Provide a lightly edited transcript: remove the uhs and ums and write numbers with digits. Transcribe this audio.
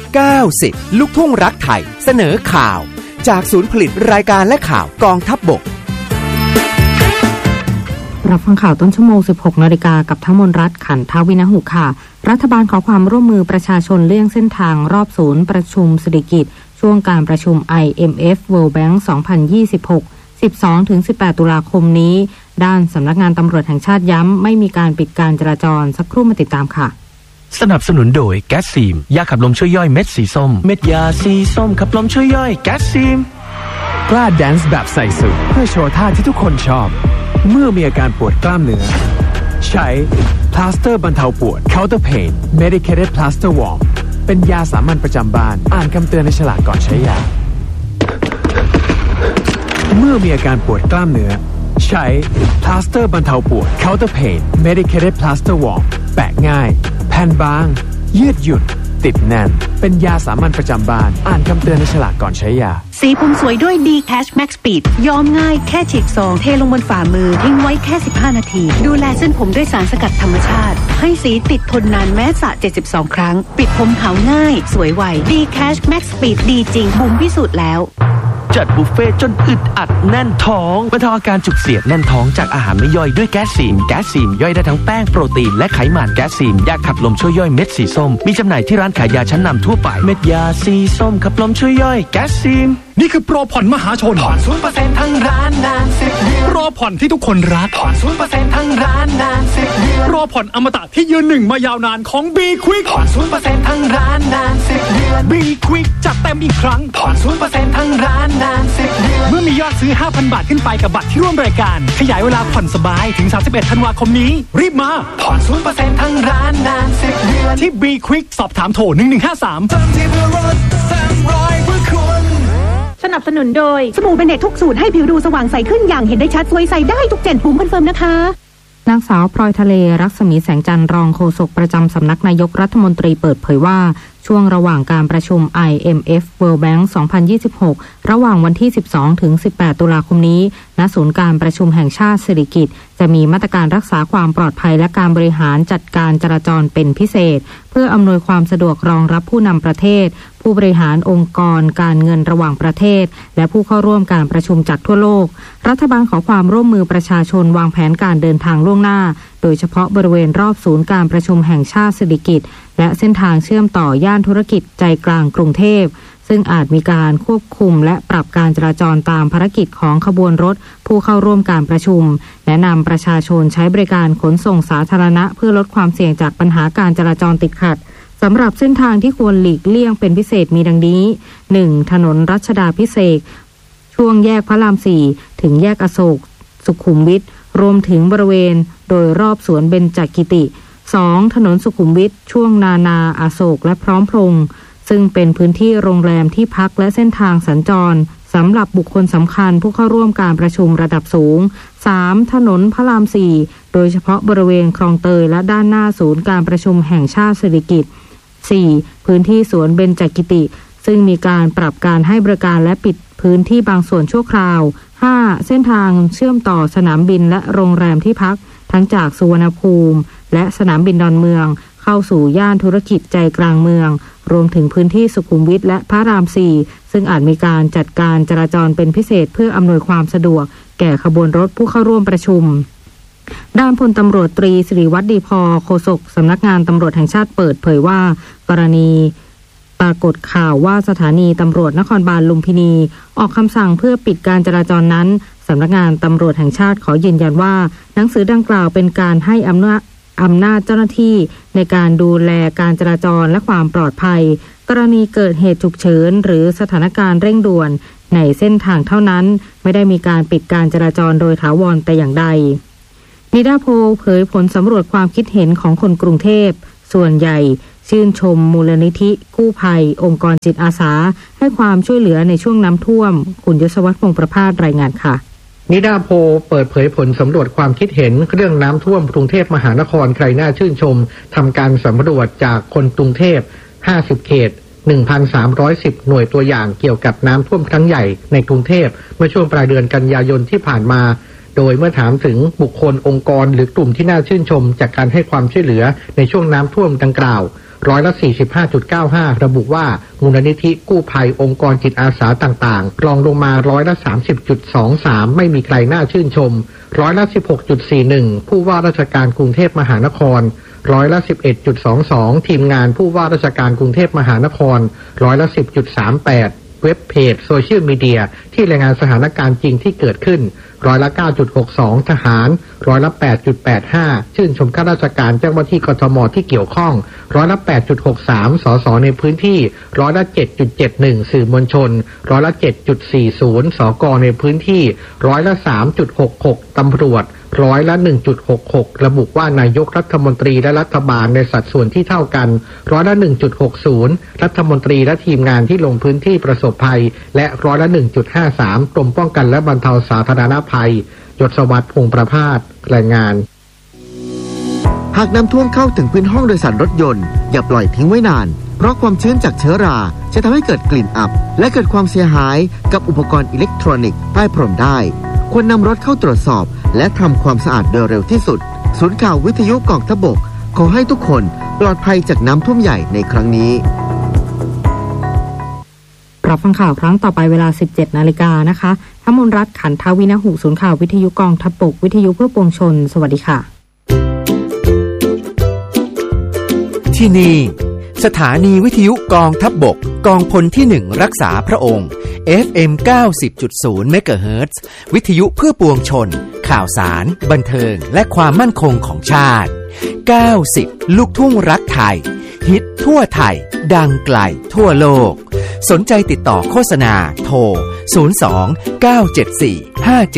90ลูกทุ่งรักไทยเสนอข่าวจากศูนย์ผลิตรายการและข่าวกองทัพบกรับฟังข่าวต้นชั่วโมง 16 นาฬิกากับทั้งมนรัตน์ขันทวินหุค่ะรัฐบาลขอความร่วมมือประชาชนเลี่ยงเส้นทางรอบศูนย์ประชุมเศรษฐกิจช่วงการประชุม IMF World Bank 2026 12-18 ตุลาคมนี้ด้านสำนักงานตำรวจแห่งชาติย้ำไม่มีการปิดการจราจรสักครู่มาติดตามค่ะสนับสนุนโดยแก๊สซีมยาขับลมช่วยย่อยเม็ดสีส้มเม็ดยาสีส้มขับลมช่วยย่อยแก๊สซีมกล้าแดนซ์แบบใส่สุดเพื่อโชว์ท่าที่ทุกคนชอบเมื่อมีอาการปวดกล้ามเนื้อใช้พลาสเตอร์บรรเทาปวด Counter Pain Medicated Plaster Warm เป็นยาสามัญประจำบ้านอ่านคำเตือนในฉลากก่อนใช้ยาเมื่อมีอาการปวดกล้ามเนื้อใช้พลาสเตอร์บรรเทาปวด Counter Pain Medicated Plaster Warm แปะง่ายแผ่นบางยืดหยุ่นติดแน่นเป็นยาสามัญประจำบ้านอ่านคำเตือนในฉลากก่อนใช้ยาสีผมสวยด้วย D-Cash Max Speed ย้อมง่ายแค่ฉีกซองเทลงบนฝ่ามือทิ้งไว้แค่15นาทีดูแลเส้นผมด้วยสารสกัดธรรมชาติให้สีติดทนนานแม้สระ72ครั้งปิดผมขาวง่ายสวยไว D-Cash Max Speed ดีจริงบุ๋มพิสูจน์แล้วจัดบุฟเฟ่จนอึดอัดแน่นท้องบรรเทาอาการจุกเสียดแน่นท้องจากอาหารไม่ย่อยด้วยแก๊สซีมย่อยได้ทั้งแป้งโปรตีนและไขมันแก๊สซีมยาขับลมช่วยย่อยเม็ดสีส้มมีจำหน่ายที่ร้านขายยาชั้นนำทั่วไปเม็ดยาสีส้มขับลมช่วยย่อยแก๊สซีมนี่คือโปรผ่อนมหาชนผ่อน 0% ทั้งร้านนาน10เดือนโปรผ่อนที่ทุกคนรักผ่อน 0% ทั้งร้านนาน10เดือนโปรผ่อนอมตะที่ยืนหนึ่งมายาวนานของ B Quick ผ่อน 0% ทั้งร้านนาน10เดือน B Quick จัดเต็มอีกครั้งผ่อน 0% ทั้งร้านนาน10เดือนเมื่อมียอดซื้อ 5,000 บาทขึ้นไปกับบัตรที่ร่วมรายการขยายเวลาผ่อนสบายถึง31ธันวาคมนี้รีบมาผ่อน 0% ทั้งร้านนาน10เดือนที่ B Quick สอบถามโทร1153 สนับสนุนโดยสบู่เบเนตทุกสูตรให้ผิวดูสว่างใสขึ้นอย่างเห็นได้ชัดสวยใสได้ทุก7ปุ่มคอนเฟิร์มนะคะนางสาวพลอยทะเลรัศมีแสงจันทร์รองโฆษกประจำสำนักนายกรัฐมนตรีเปิดเผยว่าช่วงระหว่างการประชุม IMF World Bank 2026 ระหว่างวันที่ 12-18 ตุลาคมนี้ณศูนย์การประชุมแห่งชาติสิริกิติ์จะมีมาตรการรักษาความปลอดภัยและการบริหารจัดการจราจรเป็นพิเศษเพื่ออำนวยความสะดวกรองรับผู้นำประเทศผู้บริหารองค์กรการเงินระหว่างประเทศและผู้เข้าร่วมการประชุมจากทั่วโลกรัฐบาลขอความร่วมมือประชาชนวางแผนการเดินทางล่วงหน้าโดยเฉพาะบริเวณรอบศูนย์การประชุมแห่งชาติสิริกิติ์และเส้นทางเชื่อมต่อย่านธุรกิจใจกลางกรุงเทพซึ่งอาจมีการควบคุมและปรับการจราจรตามภารกิจของขบวนรถผู้เข้าร่วมการประชุมแนะนำประชาชนใช้บริการขนส่งสาธารณะเพื่อลดความเสี่ยงจากปัญหาการจราจรติดขัดสำหรับเส้นทางที่ควรหลีกเลี่ยงเป็นพิเศษมีดังนี้ 1. ถนนรัชดาภิเษกช่วงแยกพระราม 4 ถึงแยกอโศกสุขุมวิทรวมถึงบริเวณโดยรอบสวนเบญจกิติ 2. ถนนสุขุมวิทช่วงนาอโศกและพร้อมพงษ์ซึ่งเป็นพื้นที่โรงแรมที่พักและเส้นทางสัญจรสำหรับบุคคลสำคัญผู้เข้าร่วมการประชุมระดับสูง 3. ถนนพระราม 4 โดยเฉพาะบริเวณคลองเตยและด้านหน้าศูนย์การประชุมแห่งชาติสิริกิติ์ 4. พื้นที่สวนเบญจกิติซึ่งมีการปรับการให้บริการและปิดพื้นที่บางส่วนชั่วคราว 5. เส้นทางเชื่อมต่อสนามบินและโรงแรมที่พักทั้งจากสุวรรณภูมิและสนามบินดอนเมืองเข้าสู่ย่านธุรกิจใจกลางเมืองรวมถึงพื้นที่สุขุมวิทและพระราม 4 ซึ่งอาจมีการจัดการจราจรเป็นพิเศษเพื่ออำนวยความสะดวกแก่ขบวนรถผู้เข้าร่วมประชุมด้านพลตำรวจตรีสิริวัฒน์ดีพอโฆษกสำนักงานตำรวจแห่งชาติเปิดเผยว่ากรณีปรากฏข่าวว่าสถานีตำรวจนครบาลลุมพินีออกคำสั่งเพื่อปิดการจราจรนั้นสำนักงานตำรวจแห่งชาติขอยืนยันว่าหนังสือดังกล่าวเป็นการให้อำนาจเจ้าหน้าที่ในการดูแลการจราจรและความปลอดภัยกรณีเกิดเหตุฉุกเฉินหรือสถานการณ์เร่งด่วนในเส้นทางเท่านั้นไม่ได้มีการปิดการจราจรโดยถาวรแต่อย่างใดนิดาโพลเผยผลสำรวจความคิดเห็นของคนกรุงเทพส่วนใหญ่ชื่นชมมูลนิธิกู้ภัยองค์กรจิตอาสาให้ความช่วยเหลือในช่วงน้ำท่วมคุณยศวัฒน์พงษ์ประภาสรายงานค่ะนิดาโพลเปิดเผยผลสำรวจความคิดเห็นเรื่องน้ำท่วมกรุงเทพมหานครใครน่าชื่นชมทำการสำรวจจากคนกรุงเทพ50เขต 1,310 หน่วยตัวอย่างเกี่ยวกับน้ำท่วมครั้งใหญ่ในกรุงเทพเมื่อช่วงปลายเดือนกันยายนที่ผ่านมาโดยเมื่อถามถึงบุคคลองค์กรหรือกลุ่มที่น่าชื่นชมจากการให้ความช่วยเหลือในช่วงน้ำท่วมดังกล่าว 45.95 ระบุว่ามูลนิธิกู้ภัยองค์กรจิตอาสาต่างๆรองลงมา30.23 ไม่มีใครน่าชื่นชม16.41 ผู้ว่าราชการกรุงเทพมหานคร11.22 ทีมงานผู้ว่าราชการกรุงเทพมหานคร10.38 เว็บเพจโซเชียลมีเดียที่รายงานสถานการณ์จริงที่เกิดขึ้น9.62 ทหาร8.85 ชื่นชมข้าราชการเจ้าหน้าที่กทมที่เกี่ยวข้อง8.63 สสในพื้นที่7.71 สื่อมวลชน7.40 สกในพื้นที่3.66 ตำรวจ1.66 ระบุว่านายกรัฐมนตรีและรัฐบาลในสัดส่วนที่เท่ากัน1.60 รัฐมนตรีและทีมงานที่ลงพื้นที่ประสบภัยและ1.53 กรมป้องกันและบรรเทาสาธารณภัยยศวัฒน์พงษ์ประภาสรายงานหากน้ำท่วมเข้าถึงพื้นห้องโดยสารรถยนต์อย่าปล่อยทิ้งไว้นานเพราะความชื้นจากเชื้อราจะทำให้เกิดกลิ่นอับและเกิดความเสียหายกับอุปกรณ์อิเล็กทรอนิกส์ใต้พรมได้ควรนำรถเข้าตรวจสอบและทำความสะอาดโดยเร็วที่สุดศูนย์ข่าววิทยุกองทัพบกขอให้ทุกคนปลอดภัยจากน้ำท่วมใหญ่ในครั้งนี้รับฟังข่าวครั้งต่อไปเวลา 17 นาฬิกานะคะธมนรัตน์ขันทวินหุศูนย์ข่าววิทยุกองทัพบกวิทยุเพื่อปวงชนสวัสดีค่ะที่นี่สถานีวิทยุกองทัพบกกองพลที่1รักษาพระองค์ FM 90.0 เมกะเฮิรตซ์วิทยุเพื่อปวงชนข่าวสารบันเทิงและความมั่นคงของชาติ90ลูกทุ่งรักไทยฮิตทั่วไทยดังไกลทั่วโลกสนใจติดต่อโฆษณาโทร02 974 5770